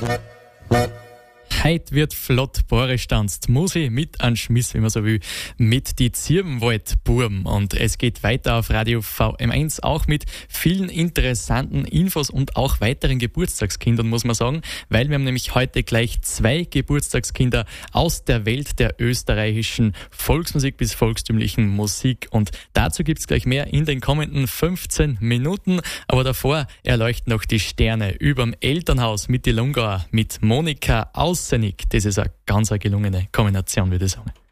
Heute wird flott Borisch tanzt. Musi mit an Schmiss, wie man so will, mit die Zirbenwald-Burm. Und es geht weiter auf Radio VM1, auch mit vielen interessanten Infos und auch weiteren Geburtstagskindern, muss man sagen, weil wir haben nämlich heute gleich 2 Geburtstagskinder aus der Welt der österreichischen Volksmusik bis volkstümlichen Musik. Und dazu gibt's gleich mehr in den kommenden 15 Minuten. Aber davor erleuchten noch die Sterne überm Elternhaus mit die Lungauer, mit Monika Aussenig. Das ist eine ganz gelungene Kombination, würde ich sagen.